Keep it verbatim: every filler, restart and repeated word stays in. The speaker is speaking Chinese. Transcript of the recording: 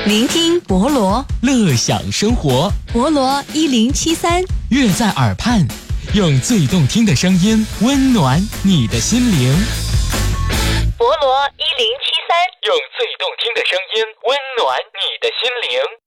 聆听博罗， 乐享生活。 博罗一零七三， 乐在耳畔，用最动听的声音温暖你的心灵。 博罗一零七三， 用最动听的声音温暖你的心灵。